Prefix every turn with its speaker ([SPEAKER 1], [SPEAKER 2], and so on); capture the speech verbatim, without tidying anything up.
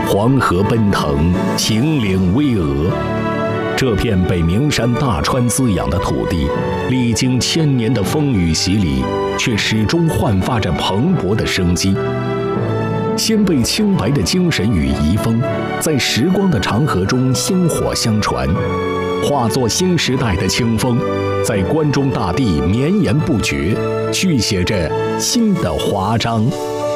[SPEAKER 1] 黄河奔腾，秦岭巍峨。这片被名山大川滋养的土地，历经千年的风雨洗礼，却始终焕发着蓬勃的生机。先辈清白的精神与遗风，在时光的长河中薪火相传，化作新时代的清风，在关中大地绵延不绝，续写着新的华章。